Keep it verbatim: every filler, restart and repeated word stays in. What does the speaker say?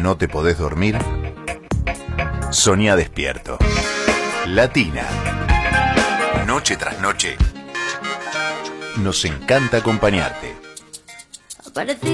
no te podés dormir, soñá despierto. Latina. Noche tras noche. Nos encanta acompañarte.